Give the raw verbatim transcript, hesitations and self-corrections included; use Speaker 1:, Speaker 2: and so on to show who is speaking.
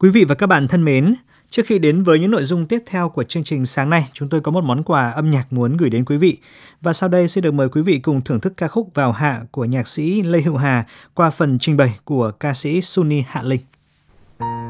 Speaker 1: Quý vị và các bạn thân mến, trước khi đến với những nội dung tiếp theo của chương trình sáng nay, chúng tôi có một món quà âm nhạc muốn gửi đến quý vị. Và sau đây xin được mời quý vị cùng thưởng thức ca khúc Vào Hạ của nhạc sĩ Lê Hữu Hà qua phần trình bày của ca sĩ Sunny Hạ Linh.